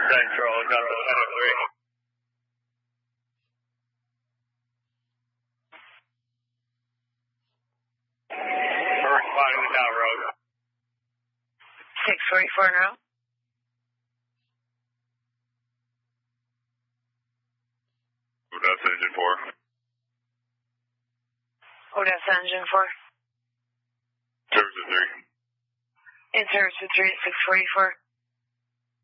Central, Delta 103. We're responding to down road. 644 now. Odessa Engine 4. Odessa Engine 4. Service at 3. In service at 3 at 644.